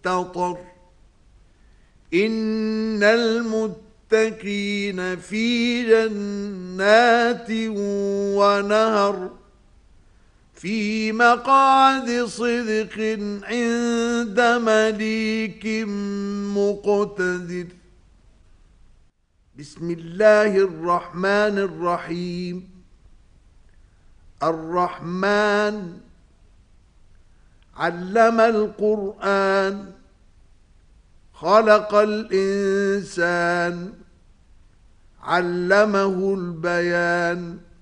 مستطر إن المتقين في جنات ونهر في مقعد صدق عند مليك مقتدر. بسم الله الرحمن الرحيم. الرحمن علم القرآن خلق الإنسان علمه البيان